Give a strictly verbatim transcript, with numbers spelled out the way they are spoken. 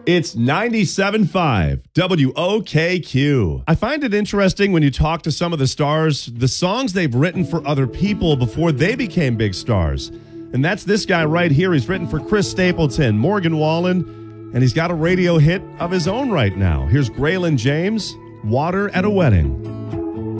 It's ninety-seven point five W O K Q. I find it interesting when you talk to some of the stars, the songs they've written for other people before they became big stars. And that's this guy right here. He's written for Chris Stapleton, Morgan Wallen, and he's got a radio hit of his own right now. Here's Graylin James, Water at a Wedding.